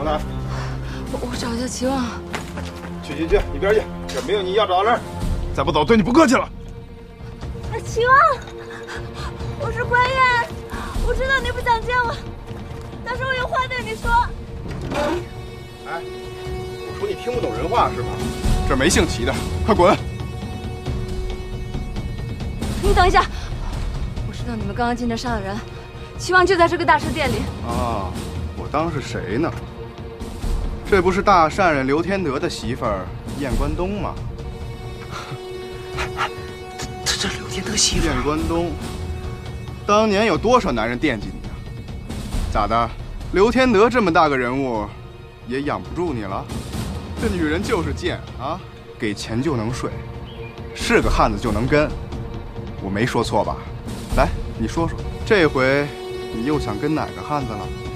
呢？ 我找一下齐望。 去，一边去！这没有你要找的人，再不走对你不客气了。 齐望，我是关燕，我知道你不想见我，但是我有话对你说。 哎，我说你听不懂人话是吧？这没姓齐的，快滚！ 你等一下，我知道你们刚刚进这杀了人，齐望就在这个大师店里。 啊，我当是谁呢？这不是大善人刘天德的媳妇儿燕关东吗？ 这刘天德媳妇燕关东，当年有多少男人惦记你啊？咋的？刘天德这么大个人物，也养不住你了？这女人就是贱啊，给钱就能睡，是个汉子就能跟，我没说错吧？来，你说说，这回你又想跟哪个汉子了？